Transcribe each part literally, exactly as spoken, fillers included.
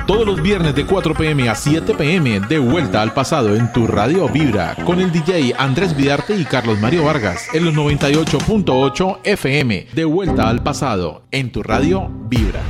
Todos los viernes de cuatro p.m. a siete p.m. de Vuelta al Pasado en tu radio Vibra con el D J Andrés Vidarte y Carlos Mario Vargas en los noventa y ocho punto ocho F M. De Vuelta al Pasado en tu radio Vibra.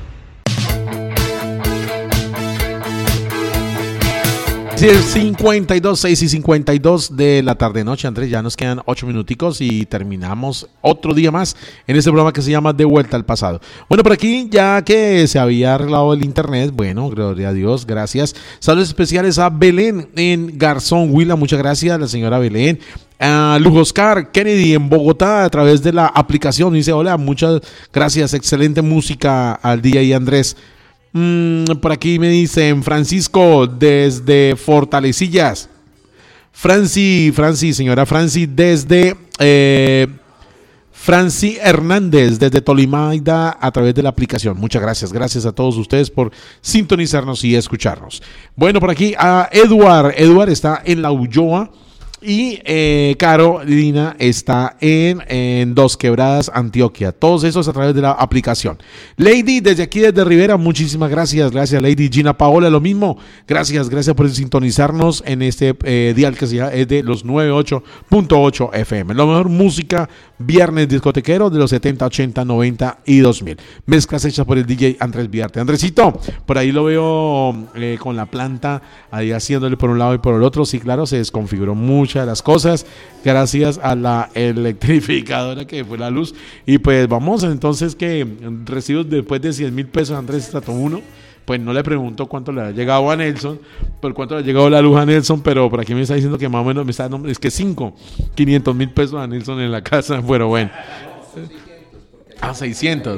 cincuenta y dos, seis y cincuenta y dos de la tarde noche, Andrés, ya nos quedan ocho minuticos y terminamos otro día más en este programa que se llama De Vuelta al Pasado. Bueno, por aquí ya que se había arreglado el internet, bueno, gloria a Dios, gracias. Saludos especiales a Belén en Garzón Huila, muchas gracias, la señora Belén. A Lujo Oscar Kennedy en Bogotá a través de la aplicación, dice hola, muchas gracias, excelente música al día y Andrés. Mm, por aquí me dicen Francisco desde Fortalecillas. Franci, Franci, señora Franci desde eh, Franci Hernández desde Tolimaida a través de la aplicación. Muchas gracias, gracias a todos ustedes por sintonizarnos y escucharnos. Bueno, por aquí a Eduard, Eduard está en La Ulloa. Y eh, Carolina está en, en Dos Quebradas, Antioquia. Todos esos a través de la aplicación. Lady, desde aquí, desde Rivera, muchísimas gracias. Gracias, Lady. Gina Paola, lo mismo. Gracias, gracias por sintonizarnos en este eh, dial que se llama, es de los noventa y ocho punto ocho F M. La mejor música, viernes discotequero de los setenta, ochenta, noventa y dos mil. Mezclas hechas por el D J Andrés Vidarte. Andresito, por ahí lo veo eh, con la planta, ahí haciéndole por un lado y por el otro. Sí, claro, se desconfiguró mucho de las cosas gracias a la electrificadora que fue la luz y pues vamos entonces que recibos después de cien mil pesos Andrés Estato uno, pues no le pregunto cuánto le ha llegado a Nelson, por cuánto le ha llegado la luz a Nelson, pero por aquí me está diciendo que más o menos me está dando, es que cinco, quinientos mil pesos a Nelson en la casa, pero bueno. Ah, seiscientos.